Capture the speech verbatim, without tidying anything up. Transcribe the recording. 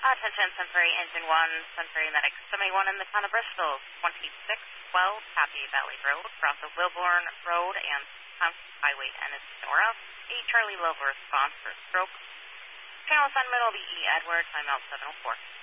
Attention, Sunbury Engine one, Sunbury Medic seventy-one in the town of Bristol, twenty-six twelve Happy Valley Road, across of Wilborn Road and Township Highway N is Nora. A Charlie Lover response for stroke. Channel assignment will be E. Edward, timeout seven oh four.